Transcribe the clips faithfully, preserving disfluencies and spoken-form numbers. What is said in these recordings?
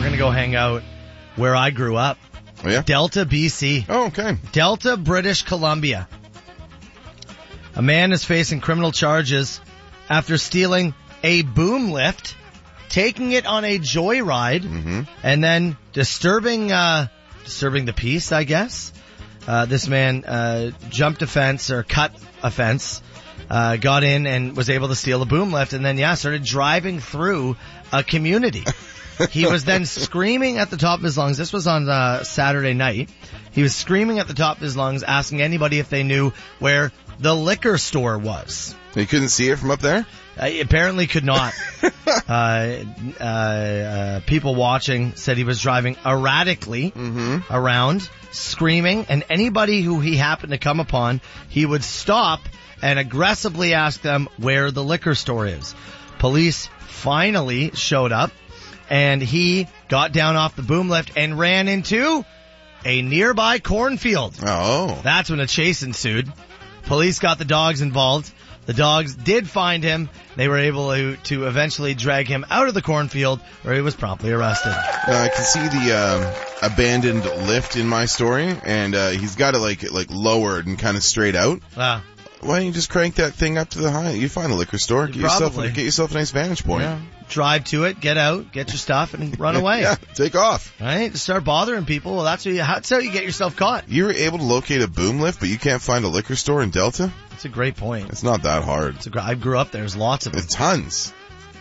going to go hang out where I grew up. Oh, yeah? Delta, B C. Oh, okay. Delta, British Columbia. A man is facing criminal charges after stealing a boom lift, taking it on a joyride, mm-hmm. and then disturbing uh disturbing the peace, I guess. Uh this man uh jumped a fence or cut a fence, uh got in and was able to steal a boom lift, and then yeah, started driving through a community. He was then screaming at the top of his lungs. This was on uh, Saturday night. He was screaming at the top of his lungs, asking anybody if they knew where the liquor store was. You couldn't see it from up there? Uh, he apparently could not. uh, uh, uh, people watching said he was driving erratically mm-hmm. around, screaming, and anybody who he happened to come upon, he would stop and aggressively ask them where the liquor store is. Police finally showed up, and he got down off the boom lift and ran into a nearby cornfield. Oh. That's when a chase ensued. Police got the dogs involved. The dogs did find him. They were able to, to eventually drag him out of the cornfield, where he was promptly arrested. Uh, I can see the um, abandoned lift in my story, and uh, he's got it like like lowered and kind of straight out. Ah. Why don't you just crank that thing up to the high? You find a liquor store, get yourself, get yourself a nice vantage point. Yeah. Drive to it, get out, get your stuff, and run away. Yeah, take off. Right? To start bothering people, well, that's how, you, that's how you get yourself caught. You were able to locate a boom lift, but you can't find a liquor store in Delta? That's a great point. It's not that hard. It's a, I grew up there. There's lots of them. There's tons.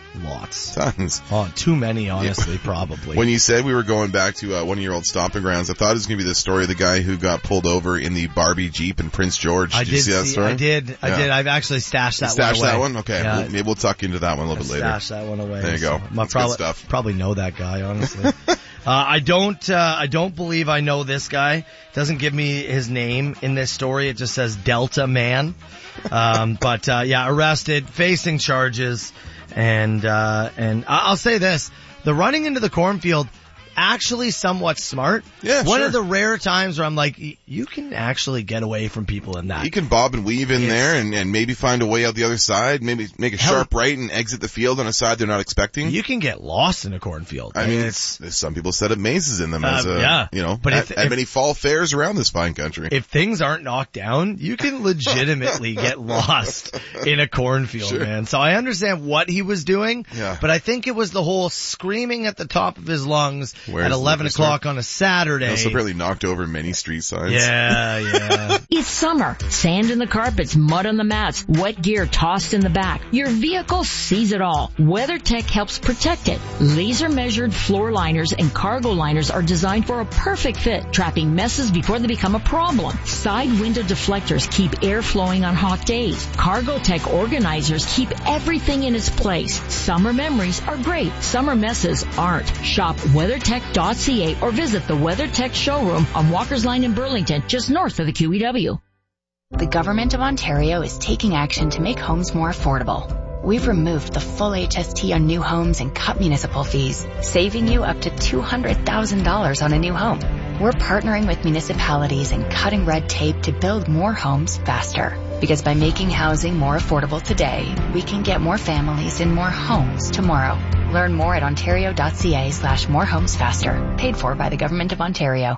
Lots. Tons. Oh, too many, honestly, yeah. Probably. When you said we were going back to uh, one of your old stomping grounds, I thought it was going to be the story of the guy who got pulled over in the Barbie Jeep in Prince George. Did, I you did see that see, story? I did. I yeah. did. I've actually stashed that Stashed one away. that one? Okay. Yeah. We'll, maybe we'll tuck into that one a little bit later. Stash that one away. There you go. So, That's probably, good stuff. Probably know that guy, honestly. uh, I don't, uh, I don't believe I know this guy. It doesn't give me his name in this story. It just says Delta Man. Um, but, uh, yeah, arrested, facing charges. And, uh, and I'll say this, the running into the cornfield, actually somewhat smart. Yeah, One sure. of the rare times where I'm like, you can actually get away from people in that. You can bob and weave in It's, there and, and maybe find a way out the other side, maybe make a Hell, sharp right and exit the field on a side they're not expecting. You can get lost in a cornfield. I mean, it's, it's some people set up mazes in them uh, as a, yeah. you know, but at, if, at if, many fall fairs around this fine country. If things aren't knocked down, you can legitimately get lost in a cornfield, sure. man. So I understand what he was doing, yeah. but I think it was the whole screaming at the top of his lungs Where's at eleven o'clock on a Saturday. Also apparently knocked over many street signs. Yeah, yeah. It's summer. Sand in the carpets, mud on the mats, wet gear tossed in the back. Your vehicle sees it all. WeatherTech helps protect it. Laser measured floor liners and cargo liners are designed for a perfect fit, trapping messes before they become a problem. Side window deflectors keep air flowing on hot days. CargoTech organizers keep everything in its place. Summer memories are great. Summer messes aren't. Shop weathertech dot c a or visit the WeatherTech showroom on Walker's Line in Burlington, just north of the Q E W. The Government of Ontario is taking action to make homes more affordable. We've removed the full H S T on new homes and cut municipal fees, saving you up to two hundred thousand dollars on a new home. We're partnering with municipalities and cutting red tape to build more homes faster. Because by making housing more affordable today, we can get more families in more homes tomorrow. Learn more at ontario dot c a slash more homes faster. Paid for by the Government of Ontario.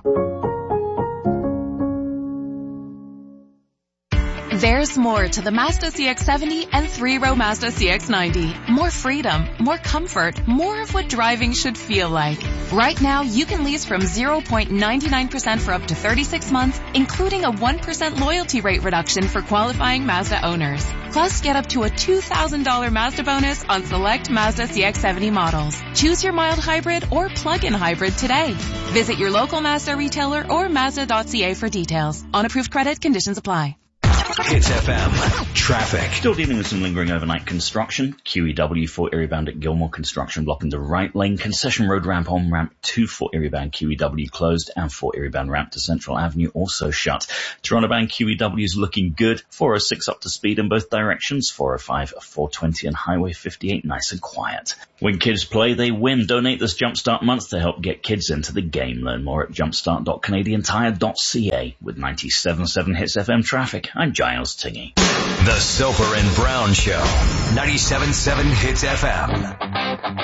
There's more to the Mazda C X seventy and three-row Mazda C X ninety. More freedom, more comfort, more of what driving should feel like. Right now, you can lease from zero point nine nine percent for up to thirty-six months, including a one percent loyalty rate reduction for qualifying Mazda owners. Plus, get up to a two thousand dollars Mazda bonus on select Mazda C X seventy models. Choose your mild hybrid or plug-in hybrid today. Visit your local Mazda retailer or mazda dot c a for details. On approved credit, conditions apply. Hits F M. Traffic. Still dealing with some lingering overnight construction. Q E W for Erie bound at Gilmore construction blocking the right lane. Concession Road ramp on ramp two for Erie bound Q E W closed, and for Erie bound ramp to Central Avenue also shut. Toronto bound Q E W is looking good. four oh six up to speed in both directions. four oh five, four twenty and Highway fifty-eight nice and quiet. When kids play, they win. Donate this Jumpstart month to help get kids into the game. Learn more at jumpstart dot canadian tire dot c a. With ninety-seven point seven Hits F M traffic, I'm Giles Tingy. The Soper and Brown Show. ninety-seven point seven Hits F M.